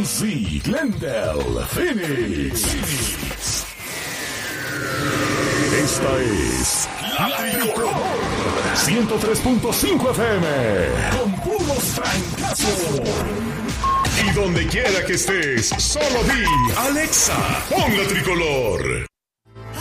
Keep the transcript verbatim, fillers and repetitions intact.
Nancy, Glendale, Phoenix. Esta es La Tricolor ciento tres punto cinco F M con puros francazos. Y donde quiera que estés, solo di Alexa, pon La Tricolor.